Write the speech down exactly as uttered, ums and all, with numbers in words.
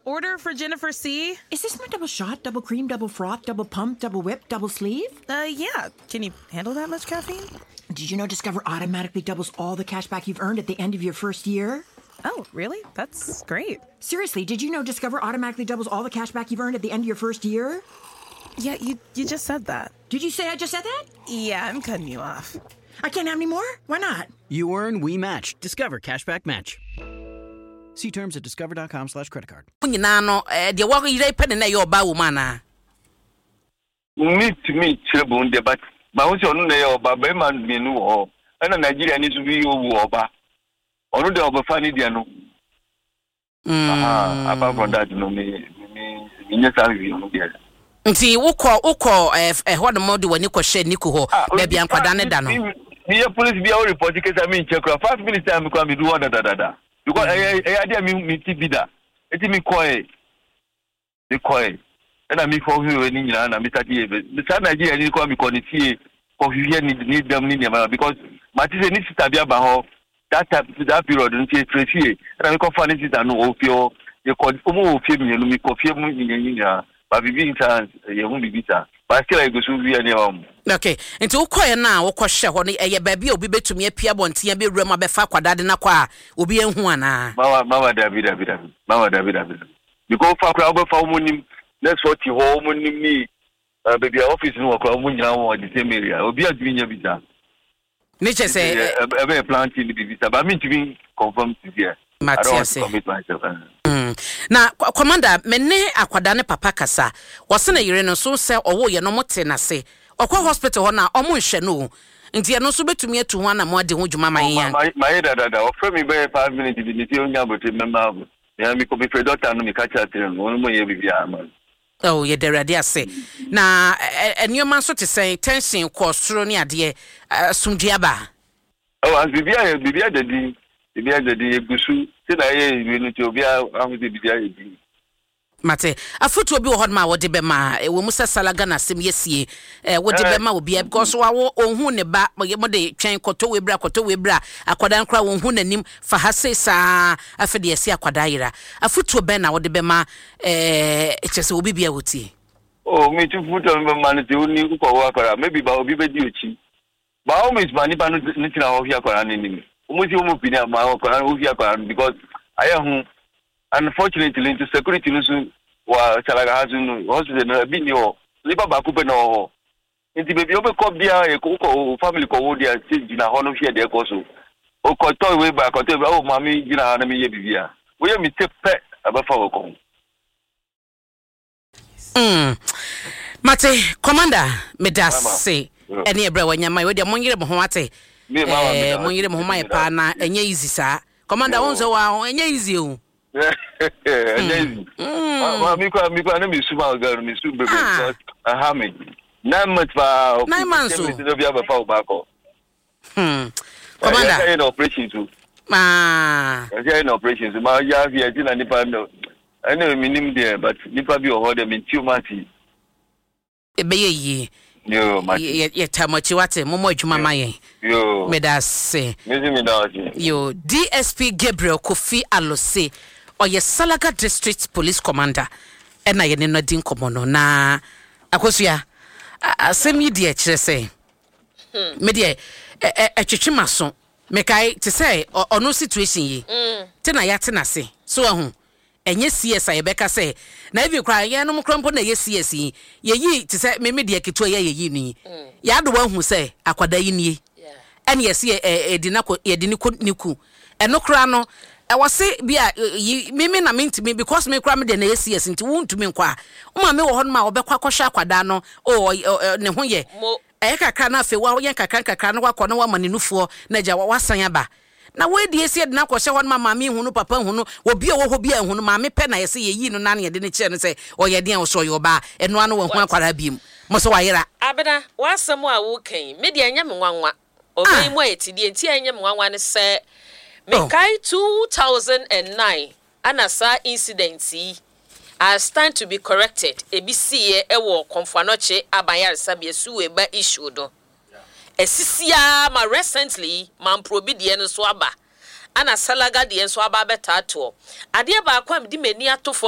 order for Jennifer C. Is this my double shot, double cream, double froth, double pump, double whip, double sleeve? Uh, yeah. Can you handle that much caffeine? Did you know Discover automatically doubles all the cash back you've earned at the end of your first year? Oh, really? That's great. Seriously, did you know Discover automatically doubles all the cash back you've earned at the end of your first year? Yeah, you you just said that. Did you say I just said that? Yeah, I'm cutting you off. I can't have any more? Why not? You earn, we match. Discover Cashback Match. See terms at discover.com slash credit card. Nano, the walk you pen in your bawumana. Meet me, children, but my own son, or Babaman, Minu, or and a Nigerian is to be over. Or the over funny diano. Ah, apart from that, no, me, me, me, me, nti wokọ wokọ eh what the model when you ko share niku ho baby ankwada ne da no me police be our report case I mean check five minutes time come do one da da da because eh eh dia me me T V da eti me koi me koi and I me for you ni nyina na me start here me start Nigeria ni ko me ko ni tie ko hwie ni ni dem ni nyama because matise ni sister bia ba ho that that period nti tracy and I me ko fa ni sister no ofio e ko omo ofie me no me ko fie mu nyinya but bibi chance ye hu bibi ta but still I go so we any am okay nti ukoye na wokọ hye ho no eye ba bia obi betumi apia bontia be wura ma be fa kwadade na kwa obi enhu ana mama mama david david mama david david because fa kwa obo fa omonim next what ho omonim ni baby office no kwa omunyina wo the same area obi adwi nya visa ni che say e be planting the visa but me to be confirm to here Matias mm. Na commander menne akwada ne papa kasa wose na yire no so se owo ye no mote na se okwa hospital ho na omo nhwe no nti ye no so betumi atu ho na mo ade ho djuma man yan my da da da o frame me be five minutes bi ni ti onya bote member ya mi ko be fe doctor no mi ka cha tere no mo ye bibia man oh ye de ready ase na enyoman so te say tension ko soro ni ade asumdua ba oh as bibia bibia de di bibia de di egusu ti na ye ni ti obi ahu de bibia ye di mate afutu obi wo hodma wo de be ma e wo musa salaga na sem yesie e wo de be ma obi because wo ohun ne ba mo de twen koto we bra koto we bra akwada nkra wo hu nanim fa hase sa afede yesie akwada yira afutu be na wo de be ma eh chese obi bia wotie oh me tu futu me ma ne ti oni ko wa akara maybe ba obi be di ochi ba o me ismani pa no ni tina ho fi akara ni ni o mo si o mo pini ma akara ho fi akara because aya hu unfortunately into security no so wa chalaga hazu no hospital no bi ni o liba ba ku pe no nti baby o be ko bia e ko ko family ko wo dia ti gina ho no hwe de ko so o ko to we ba ko to o mami gina na me ye bibia wo ye mi te pe abafa wo ko mm mate commander medase ene ebra wanyama we de monyire mo ho ate eh monyire mo ho mai pa na enye easy sa commander wonzo wa enye easy o Amazing. Ah, mi kwa mi kwa na mi suma ga mi su bebe because aha me. Nine months pa. Nine months. So bi aba fa back. Hmm. Commander. Yeah, operation too. Ah. Yeah, operation. So ma ya via ti na nipa no. I know minim there but nipa bi o ho dem ntiu mati. Ebe ye yi. Yo, mati. Ye ye tamochi wate momo adwuma mayen. Yo. Medase. Mezi mi na ase. Yo, D S P Gabriel Kofi Alose. Oye Salaga District Police Commander ena ye ne no din komono na akosua asem yi de kire say me de e twetwema so me kai te say ono situation yi te na ya te na se so ahu enye C S I beka say na evi kra ye no mkrompo na ye C S yi ye yi te say me me de keto ye ye yi ni ya do ahu say akwada yi ni ene ye se e di na ye di ni ku eno kra no I was say bia mimi na mintimi because me kra me de na yes nti wuntumi nkwa o ma me wo hon ma obekwa kwahwa kwada no o ne ho ye e kakra na afi wa ye kakra kakra no kwakọ no wa manenufuo na ja wasan aba na we de esi de na kwhye hon ma ma me hunu papa hunu obi wo ho bia hunu ma me pe na yes ye yi no na na de ne kire no say o ye de so yo ba eno ano wo ho akwara biem mo so wa yira abena wasem a wo kan me de anya me nwanwa obi mo etidie nti anya me nwanwa ne se Mekai two thousand nine anasa incidency are stand to be corrected. A B C e wo konfanoche abayar sabe suwe ba issue do. Esisia ma recently man probidie no so aba. Ana salaga de so aba beta to. Ade ba kwa mdi mani atofo